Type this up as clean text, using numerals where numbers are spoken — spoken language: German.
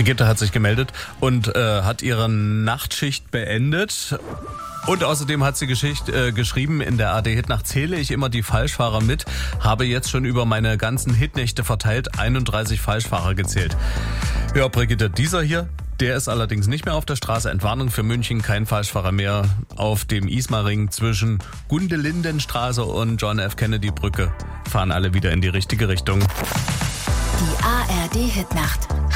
Brigitte hat sich gemeldet und hat ihre Nachtschicht beendet. Und außerdem hat sie geschrieben, in der AD-Hitnacht zähle ich immer die Falschfahrer mit, habe jetzt schon über meine ganzen Hitnächte verteilt 31 Falschfahrer gezählt. Ja, Brigitte, dieser hier, der ist allerdings nicht mehr auf der Straße. Entwarnung für München, kein Falschfahrer mehr auf dem Ismaring zwischen Gundelindenstraße und John F. Kennedy Brücke. Fahren alle wieder in die richtige Richtung. Die ARD-Hitnacht.